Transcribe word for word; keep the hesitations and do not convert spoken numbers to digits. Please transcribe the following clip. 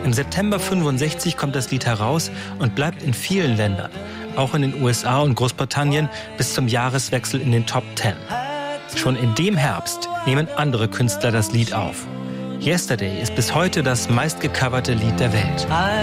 Im September fünfundsechzig kommt das Lied heraus und bleibt in vielen Ländern, auch in den U S A und Großbritannien, bis zum Jahreswechsel in den Top Ten. Schon in dem Herbst nehmen andere Künstler das Lied auf. Yesterday ist bis heute das meistgecoverte Lied der Welt.